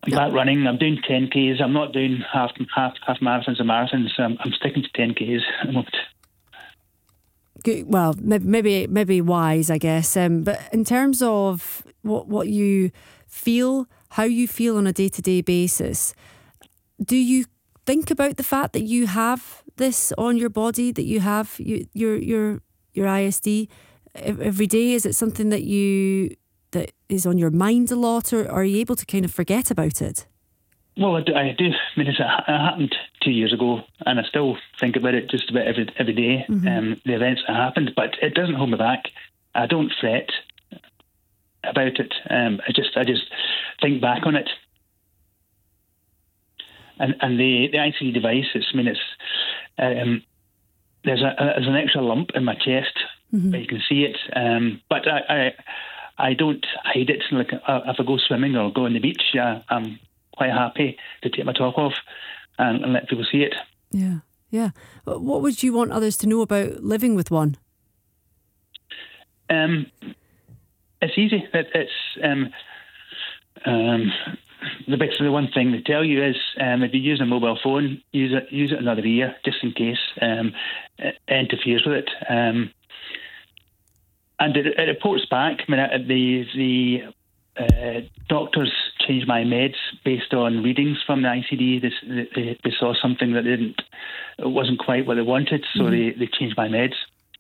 I'm back running. I'm doing 10Ks. I'm not doing half marathons or marathons. I'm sticking to 10Ks at the moment. Good. Well, maybe wise, I guess. But in terms of what you feel, how you feel on a day-to-day basis, do you think about the fact that you have this on your body, that you have your ISD every day? Is it something that is on your mind a lot, or are you able to kind of forget about it? Well, I do. I mean, it happened 2 years ago, and I still think about it just about every day. The events that happened, but it doesn't hold me back. I don't fret about it. I just think back on it. And the ICD device, there's an extra lump in my chest. You can see it, but I don't hide it. Like if I go swimming or go on the beach, I'm quite happy to take my top off and let people see it. Yeah. What would you want others to know about living with one? It's easy. The one thing they tell you is if you use a mobile phone, use it another ear just in case it interferes with it. And it reports back. I mean, the doctors changed my meds based on readings from the ICD. They saw something that it wasn't quite what they wanted, so they changed my meds.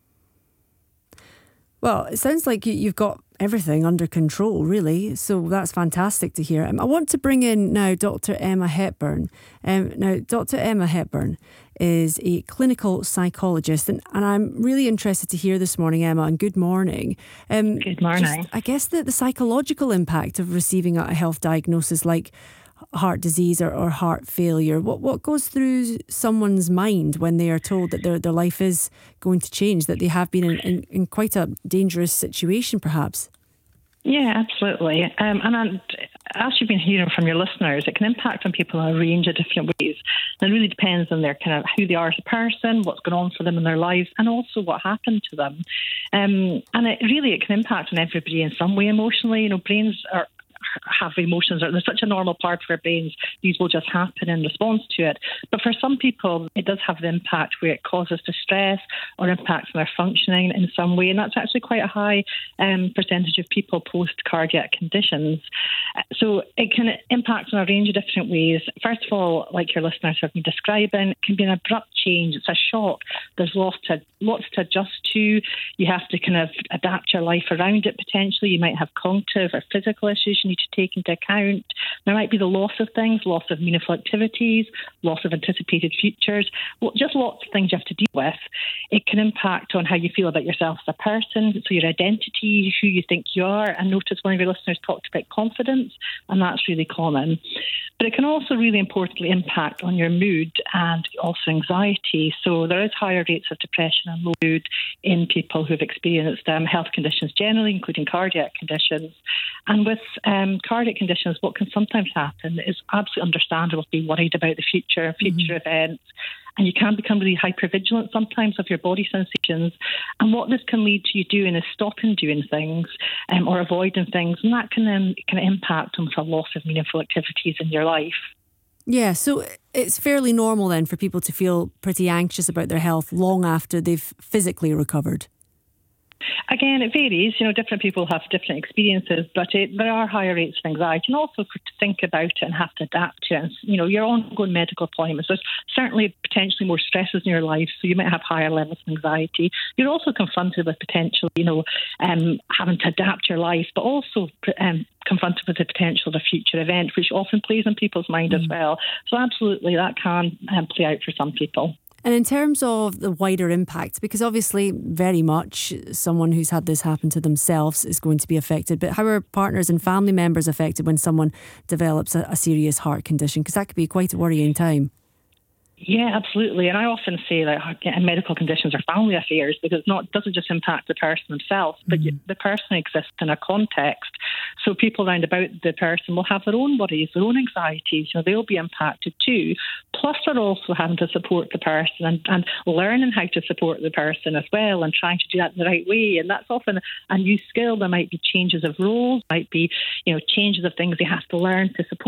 Well, it sounds like you've got everything under control, really. So that's fantastic to hear. I want to bring in now Dr. Emma Hepburn. Now, Dr. Emma Hepburn is a clinical psychologist, and I'm really interested to hear this morning, Emma, and good morning. Good morning. I guess the psychological impact of receiving a health diagnosis like heart disease or heart failure. What goes through someone's mind when they are told that their life is going to change, that they have been in quite a dangerous situation, perhaps? Yeah, absolutely. And as you've been hearing from your listeners, it can impact on people in a range of different ways. And it really depends on their kind of who they are as a person, what's going on for them in their lives, and also what happened to them. And it can impact on everybody in some way emotionally. You know, brains have emotions. They're such a normal part of our brains. These will just happen in response to it. But for some people, it does have the impact where it causes distress or impacts on their functioning in some way. And that's actually quite a high percentage of people post-cardiac conditions. So it can impact on a range of different ways. First of all, like your listeners have been describing, it can be an abrupt change. It's a shock. There's lots to adjust to. You have to kind of adapt your life around it potentially. You might have cognitive or physical issues you need to take into account. There might be the loss of things, loss of meaningful activities, loss of anticipated futures, just lots of things you have to deal with. It can impact on how you feel about yourself as a person, so your identity, who you think you are. And notice one of your listeners talked about confidence, and that's really common. But it can also really importantly impact on your mood and also anxiety. So there is higher rates of depression and low mood in people who've experienced health conditions generally, including cardiac conditions. And with cardiac conditions, what can sometimes happen is absolutely understandable to be worried about the future events. And you can become really hypervigilant sometimes of your body sensations. And what this can lead to you doing is stopping doing things or avoiding things. And that can then impact on the loss of meaningful activities in your life. Yeah, so it's fairly normal then for people to feel pretty anxious about their health long after they've physically recovered. Again, it varies. You know, different people have different experiences, but there are higher rates of anxiety, and also to think about it and have to adapt to it. And, you know, your ongoing medical appointments, there's certainly potentially more stresses in your life, so you might have higher levels of anxiety. You're also confronted with potential, having to adapt your life, but also confronted with the potential of a future event, which often plays in people's mind as well. So absolutely, that can play out for some people. And in terms of the wider impact, because obviously very much someone who's had this happen to themselves is going to be affected, but how are partners and family members affected when someone develops a serious heart condition? Because that could be quite a worrying time. Yeah, absolutely. And I often say that medical conditions are family affairs because it doesn't just impact the person themselves, but the person exists in a context. So people around about the person will have their own worries, their own anxieties. They'll be impacted too. Plus, they're also having to support the person and learning how to support the person as well and trying to do that in the right way. And that's often a new skill. There might be changes of roles, might be changes of things they have to learn to support